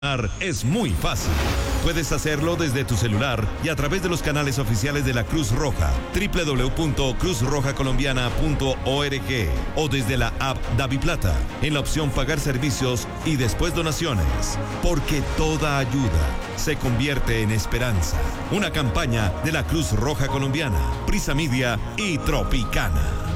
Es muy fácil. Puedes hacerlo desde tu celular y a través de los canales oficiales de la Cruz Roja, www.cruzrojacolombiana.org o desde la app DaviPlata, en la opción Pagar servicios y después donaciones. Porque toda ayuda se convierte en esperanza. Una campaña de la Cruz Roja Colombiana, Prisa Media y Tropicana.